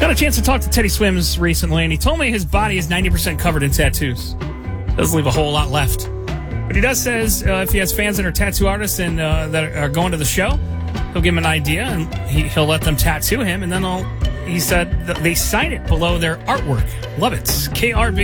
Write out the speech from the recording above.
Got a chance to talk to Teddy Swims recently, and he told me his body is 90% covered in tattoos. Doesn't leave a whole lot left. But he does says if he has fans that are tattoo artists and that are going to the show, he'll give him an idea, and he'll let them tattoo him, and then he said that they sign it below their artwork. Love it. KRB.